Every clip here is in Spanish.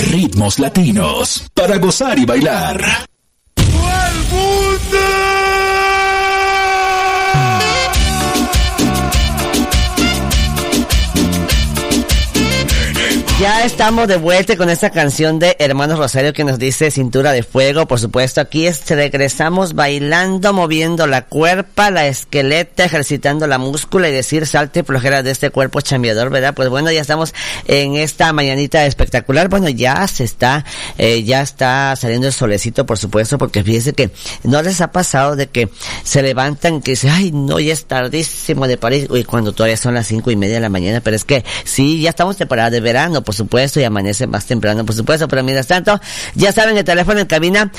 Ritmos latinos para gozar y bailar. Ya estamos de vuelta con esta canción de Hermanos Rosario que nos dice Cintura de Fuego. Por supuesto, aquí regresamos bailando, moviendo la cuerpa, la esqueleta, ejercitando la múscula y decir salte flojera de este cuerpo chambeador, ¿verdad? Pues bueno, ya estamos en esta mañanita espectacular. Bueno, ya está saliendo el solecito, por supuesto, porque fíjense que no les ha pasado de que se levantan que dicen, ay, no, ya es tardísimo de París, uy, cuando todavía son las 5:30 de la mañana, pero es que sí, ya estamos temporada de verano, por supuesto, y amanece más temprano, por supuesto, pero mientras tanto, ya saben, el teléfono en cabina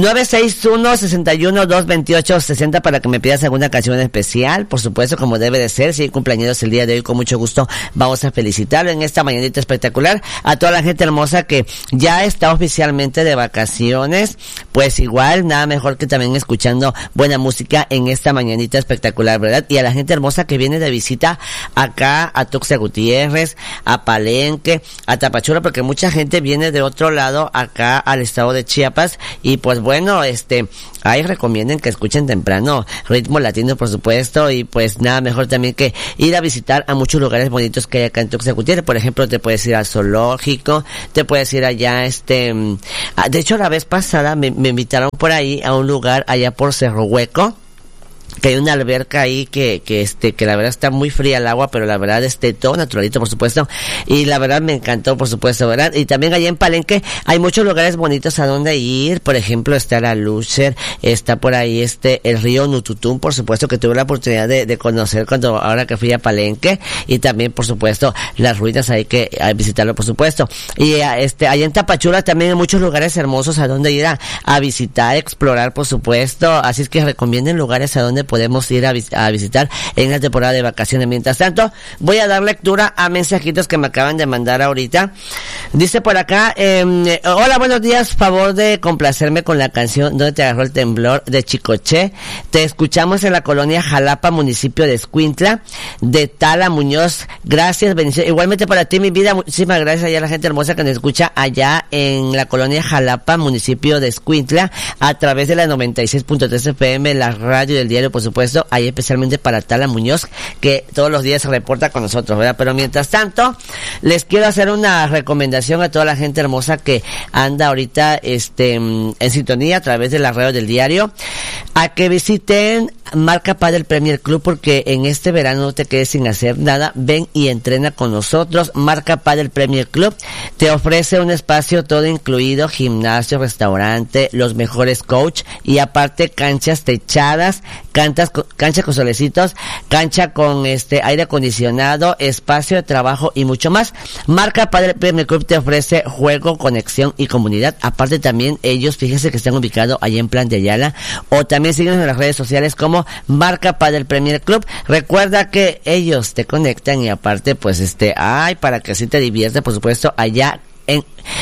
961-61-228-60 para que me pidas alguna canción especial, por supuesto, como debe de ser. Si hay cumpleaños el día de hoy, con mucho gusto vamos a felicitarlo en esta mañanita espectacular. A toda la gente hermosa que ya está oficialmente de vacaciones, pues igual, nada mejor que también escuchando buena música en esta mañanita espectacular, ¿verdad? Y a la gente hermosa que viene de visita acá a Tuxtla Gutiérrez, a Palenque, a Tapachula, porque mucha gente viene de otro lado acá al estado de Chiapas, y pues bueno, ahí recomienden que escuchen temprano Ritmo Latino, por supuesto, y pues nada mejor también que ir a visitar a muchos lugares bonitos que hay acá en Tuxtla Gutiérrez. Por ejemplo, te puedes ir al zoológico, te puedes ir allá, de hecho la vez pasada me invitaron por ahí a un lugar allá por Cerro Hueco, que hay una alberca ahí que la verdad está muy fría el agua, pero la verdad todo naturalito, por supuesto, y la verdad me encantó, por supuesto, ¿verdad? Y también allá en Palenque hay muchos lugares bonitos a donde ir. Por ejemplo, está la Lucer, está por ahí el río Nututún, por supuesto, que tuve la oportunidad de conocer ahora que fui a Palenque, y también, por supuesto, las ruinas hay que visitarlo, por supuesto. Y allá en Tapachula también hay muchos lugares hermosos a donde ir a visitar, explorar, por supuesto, así es que recomienden lugares a donde podemos ir a visitar en la temporada de vacaciones. Mientras tanto, voy a dar lectura a mensajitos que me acaban de mandar ahorita. Dice por acá, hola, buenos días, favor de complacerme con la canción Donde te agarró el temblor de Chicoche. Te escuchamos en la colonia Jalapa, municipio de Escuintla, de Tala Muñoz. Gracias, bendiciones. Igualmente para ti, mi vida, muchísimas gracias allá a la gente hermosa que nos escucha allá en la colonia Jalapa, municipio de Escuintla, a través de la 96.3 FM, la radio del diario, por supuesto, ahí especialmente para Tala Muñoz, que todos los días se reporta con nosotros, ¿verdad? Pero mientras tanto, les quiero hacer una recomendación a toda la gente hermosa que anda ahorita en sintonía a través de la radio del diario, a que visiten Marca Padel Premier Club, porque en este verano no te quedes sin hacer nada, ven y entrena con nosotros. Marca Padel Premier Club te ofrece un espacio todo incluido, gimnasio, restaurante, los mejores coach, y aparte canchas techadas, cancha con solecitos, cancha con aire acondicionado, espacio de trabajo y mucho más. Marca Padel Premier Club te ofrece juego, conexión y comunidad. Aparte también ellos, fíjense que están ubicados allá en Plan de Ayala, o también síguenos en las redes sociales como Marca Padel Premier Club. Recuerda que ellos te conectan y aparte pues para que así te diviertas, por supuesto, allá en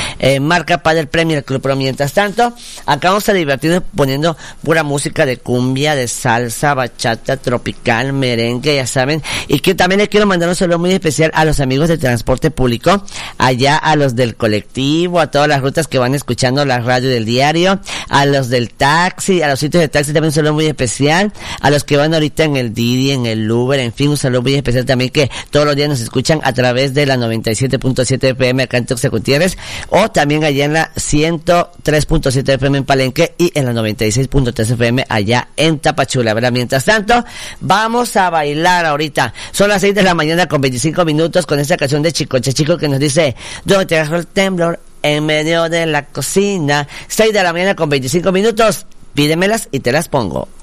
Marca Padel Premier Club. Pero mientras tanto, acá vamos a divertirnos poniendo pura música de cumbia, de salsa, bachata, tropical, merengue, ya saben. Y que también le quiero mandar un saludo muy especial a los amigos de transporte público, allá a los del colectivo, a todas las rutas que van escuchando la radio del diario, a los del taxi, a los sitios de taxi también un saludo muy especial, a los que van ahorita en el Didi, en el Uber, en fin, un saludo muy especial también, que todos los días nos escuchan a través de la 97.7 FM acá en Tuxtla Gutiérrez, o también allá en la 103.7 FM en Palenque y en la 96.3 FM allá en Tapachula, ¿verdad? Mientras tanto, vamos a bailar ahorita. Son las 6 de la mañana con 25 minutos con esta canción de Chicoche Chico que nos dice Donde te agarró el temblor en medio de la cocina. 6 de la mañana con 25 minutos. Pídemelas y te las pongo.